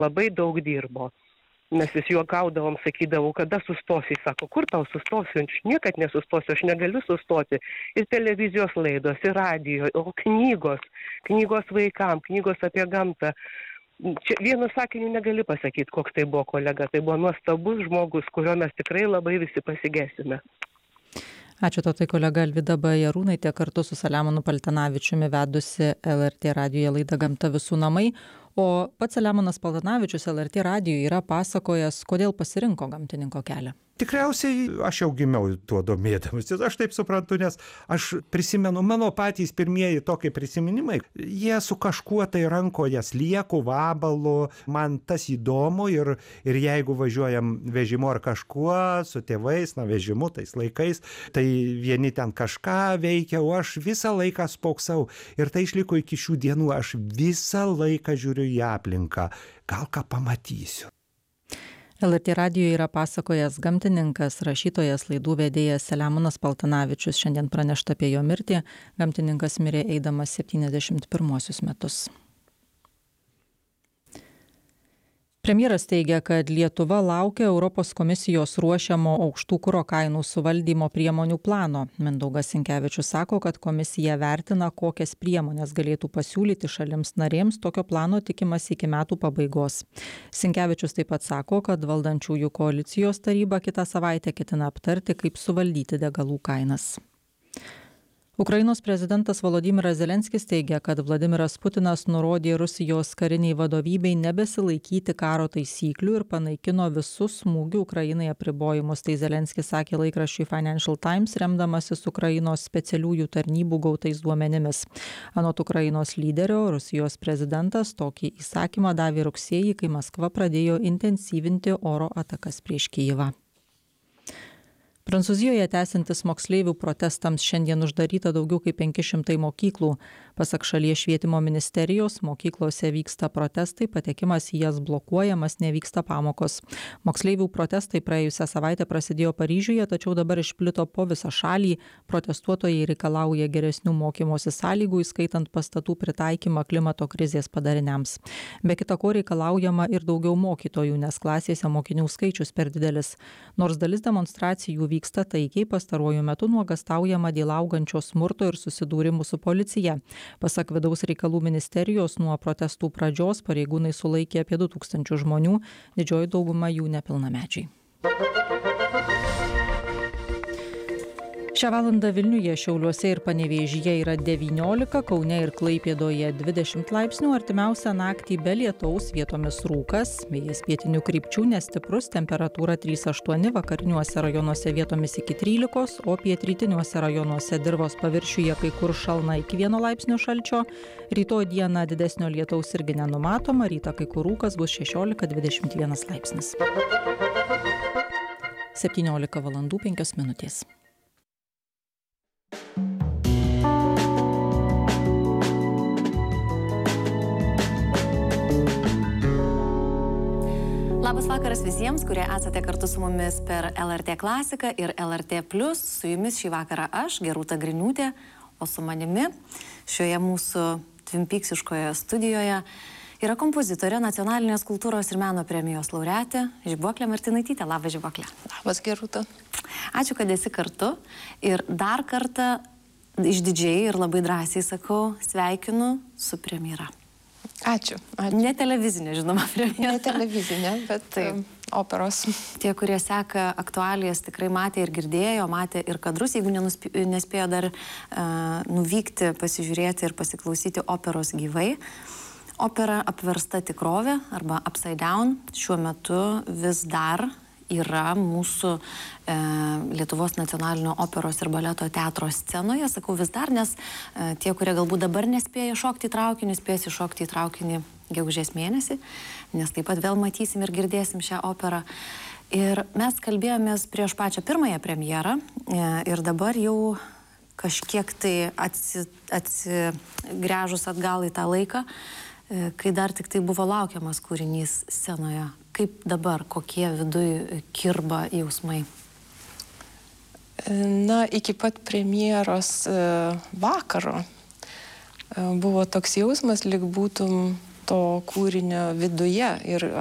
labai daug dirbo. Mes vis juokaudavom, sakydavom, kada sustosi, sako, kur tau sustosiu, aš niekad nesustosiu, aš negaliu sustoti. Ir televizijos laidos, ir radijo, o knygos vaikam, knygos apie gamtą. Čia vienu sakiniu negali pasakyti, koks tai buvo kolega. Tai buvo nuostabus žmogus, kurio mes tikrai labai visi pasigėsime. Ačiū tau, tai kolega Alvyda Bajarūnaitė kartu su Saliamonu Paltanavičiumi vedusi LRT radijoje laidą Gamta visų namai. O pats Saliamonas Paltanavičius LRT radijui yra pasakojęs, kodėl pasirinko gamtininko kelią. Tikriausiai aš jau gimiau tuo domėdamasis, aš taip suprantu, nes aš prisimenu, mano patys pirmieji tokie prisiminimai, jie su kažkuo tai rankoje slieku, vabalu, man tas įdomu ir jeigu važiuojam vežimu ar kažkuo su tėvais, vežimu tais laikais, tai vieni ten kažką veikia, o aš visą laiką spoksau ir tai išliko iki šių dienų, aš visą laiką žiūriu į aplinką, gal ką pamatysiu. LRT radijuje yra pasakojęs gamtininkas, rašytojas, laidų vedėjas Saliamonas Paltanavičius. Šiandien pranešta apie jo mirtį. Gamtininkas mirė eidamas 71 metus. Premjeras teigia, kad Lietuva laukia Europos komisijos ruošiamo aukštų kuro kainų suvaldymo priemonių plano. Mindaugas Sinkevičius sako, kad komisija vertina, kokias priemonės galėtų pasiūlyti šalims narėms. Tokio plano tikimasi iki metų pabaigos. Sinkevičius taip pat sako, kad valdančiųjų koalicijos taryba kitą savaitę ketina aptarti, kaip suvaldyti degalų kainas. Ukrainos prezidentas Volodymyras Zelenskis teigia, kad Vladimiras Putinas nurodė Rusijos kariniai vadovybei nebesilaikyti karo taisyklių ir panaikino visus smūgių Ukrainai apribojimus. Tai Zelenskis sakė laikraščiui Financial Times, remdamasis Ukrainos specialiųjų tarnybų gautais duomenimis. Anot Ukrainos lyderio, Rusijos prezidentas tokį įsakymą davė rugsėjį, kai Maskva pradėjo intensyvinti oro atakas prieš Kijevą. Prancūzijoje tęsiantis moksleivių protestams šiandien uždaryta daugiau kaip 500 mokyklų. Pasak šalies švietimo ministerijos, mokyklose vyksta protestai, patekimas į jas blokuojamas, nevyksta pamokos. Moksleivių protestai praėjusią savaitę prasidėjo Paryžiuje, tačiau dabar išplito po visą šalį. Protestuotojai reikalauja geresnių mokymosi sąlygų, įskaitant pastatų pritaikymą klimato krizės padariniams. Be kita ko reikalaujama ir daugiau mokytojų, nes klasėse mokinių skaičius per didelis. Nors dalis demonstracijų vyksta taikiai, pastaruoju metu nuogastaujama dėl augančio smurto ir susidūrimų su policija. Pasak vidaus reikalų ministerijos, nuo protestų pradžios pareigūnai sulaikė apie 2000 žmonių, didžioji dauguma jų nepilnamečiai. Šią valandą Vilniuje, Šiauliuose ir Panevėžyje yra 19, Kaune ir Klaipėdoje 20 laipsnių, artimiausią naktį be lietaus, vietomis rūkas, vėjas pietinių krypčių nestiprus, temperatūra 3-8, vakariniuose rajonuose vietomis iki 13, o pietrytiniuose rajonuose dirvos paviršiuje kai kur šalna iki 1 laipsnio šalčio. Rytoj dieną didesnio lietaus irgi nenumatoma, rytą kai kur rūkas bus 16-21 laipsnis. 17 valandų 5 minutės. Labas vakaras visiems, kurie esate kartu su mumis per LRT Klasiką ir LRT Plus. Su jumis šį vakarą aš, Gerūta Griniūtė, o su manimi šioje mūsų tvimpyksiškoje studijoje yra kompozitorė, Nacionalinės kultūros ir meno premijos laureatė Žibuoklė Martinaitytė. Labas, Žibuoklė. Labas, Gerūta. Ačiū, kad esi kartu. Ir dar kartą išdidžiai ir labai drąsiai sakau, sveikinu su premjera. Ačiū. Ne televizinė, žinoma, premjera. Ne televizinė, bet taip. Operos. Tie, kurie seka aktualijas, tikrai matė ir girdėjo, matė ir kadrus, jeigu nespėjo dar nuvykti, pasižiūrėti ir pasiklausyti operos gyvai. Opera Apversta tikrovė arba Upside Down šiuo metu vis dar yra mūsų Lietuvos nacionalinio operos ir baleto teatro scenoje. Sakau vis dar, nes tie, kurie galbūt dabar nespėja šokti į traukinį, spės įšokti į traukinį gegužės mėnesį, nes taip pat vėl matysim ir girdėsim šią operą. Ir mes kalbėjomės prieš pačią pirmąją premjerą ir dabar jau kažkiek tai atsigręžus atgal į tą laiką, kai dar tik tai buvo laukiamas kūrinys scenoje. Kaip dabar, kokie viduj kirba jausmai? Na, iki pat premjeros vakaro buvo toks jausmas, lyg būtum to kūrinio viduje ir